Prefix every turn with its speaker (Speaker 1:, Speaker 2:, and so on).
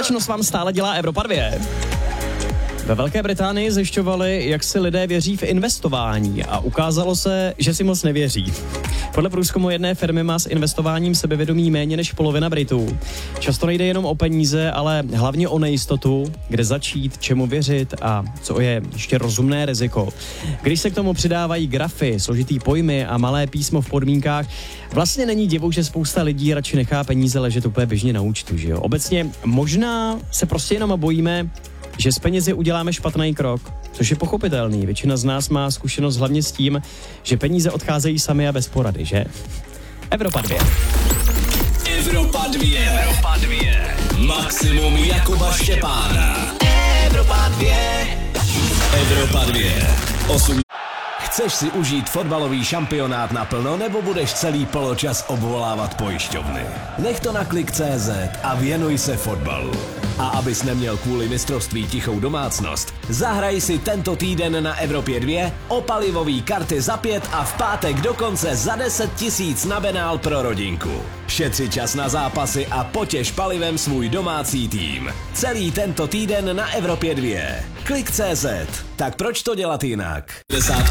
Speaker 1: Bezpečnost vám stále dělá Evropa 2. Ve Velké Británii zjišťovali, jak si lidé věří v investování a ukázalo se, že si moc nevěří. Podle průzkumu jedné firmy má s investováním sebevědomí méně než polovina Britů. Často nejde jenom o peníze, ale hlavně o nejistotu, kde začít, čemu věřit a co je ještě rozumné riziko. Když se k tomu přidávají grafy, složitý pojmy a malé písmo v podmínkách, vlastně není divu, že spousta lidí radši nechá peníze ležet úplně běžně na účtu, že jo? Obecně možná se prostě jenom bojíme, že s penězi uděláme špatný krok, což je pochopitelný. Většina z nás má zkušenost hlavně s tím, že peníze odcházejí sami a bez porady, že? Evropa 2.
Speaker 2: Evropa 2. Evropa 2. Maximum Jakuba Štěpána. Evropa 2. Evropa 2. 8. Chceš si užít fotbalový šampionát naplno, nebo budeš celý poločas obvolávat pojišťovny? Nech to na Klik.cz a věnuj se fotbalu. A abys neměl kvůli mistrovství tichou domácnost, zahraj si tento týden na Evropě 2 o palivový karty za 5 a v pátek dokonce za 10 000 na benál pro rodinku. Šetři čas na zápasy a potěš palivem svůj domácí tým. Celý tento týden na Evropě 2. Klik.cz. Tak proč to dělat jinak?